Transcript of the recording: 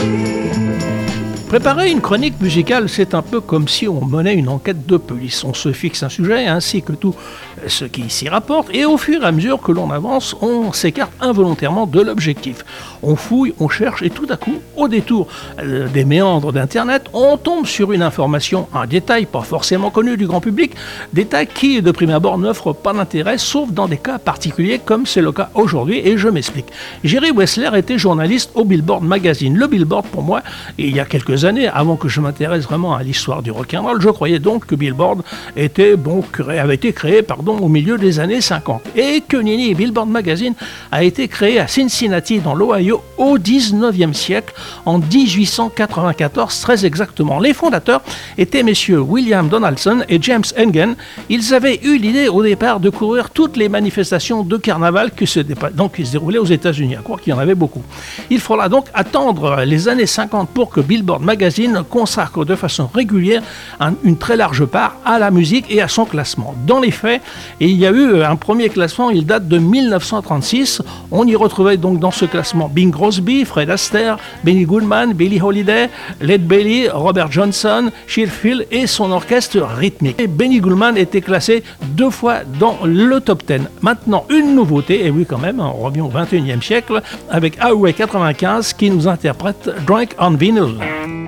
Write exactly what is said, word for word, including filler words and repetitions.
Préparer une chronique musicale, c'est un peu comme si on menait une enquête de police. On se fixe un sujet ainsi que tout ce qui s'y rapporte et au fur et à mesure que l'on avance, on s'écarte involontairement de l'objectif. On fouille, on cherche et tout à coup, au détour euh, des méandres d'Internet, on tombe sur une information, un détail pas forcément connu du grand public, détail qui de prime abord n'offre pas d'intérêt sauf dans des cas particuliers comme c'est le cas aujourd'hui et je m'explique. Jerry Wessler était journaliste au Billboard Magazine. Le Billboard pour moi, il y a quelques années, avant que je m'intéresse vraiment à l'histoire du rock'n'roll, je croyais donc que Billboard était, bon, créé, avait été créé pardon, au milieu des années cinquante. Et que Nini Billboard Magazine a été créé à Cincinnati, dans l'Ohio, au dix-neuvième siècle, en dix-huit cent quatre-vingt-quatorze, très exactement. Les fondateurs étaient messieurs William Donaldson et James Engen. Ils avaient eu l'idée au départ de couvrir toutes les manifestations de carnaval qui se, dépa- donc, qui se déroulaient aux États-Unis, à croire qu'il y en avait beaucoup. Il faudra donc attendre les années cinquante pour que Billboard Magazine consacre de façon régulière un, une très large part à la musique et à son classement. Dans les faits, il y a eu un premier classement, il date de dix-neuf cent trente-six. On y retrouvait donc dans ce classement Bing Crosby, Fred Astaire, Benny Goodman, Billie Holiday, Led Belly, Robert Johnson, Sherfield et son orchestre rythmique. Et Benny Goodman était classé deux fois dans le top dix. Maintenant, une nouveauté, et oui quand même, on revient au vingt et unième siècle, avec Highway quatre-vingt-quinze qui nous interprète Drunk on Vinyl.